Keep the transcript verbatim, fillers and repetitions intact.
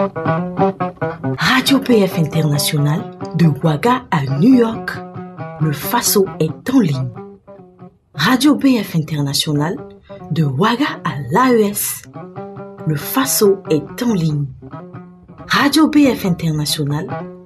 Radio P F International, de Ouaga à New York, le Faso est en ligne. Radio P F International, de Ouaga à l'A E S, le Faso est en ligne. Radio P F International,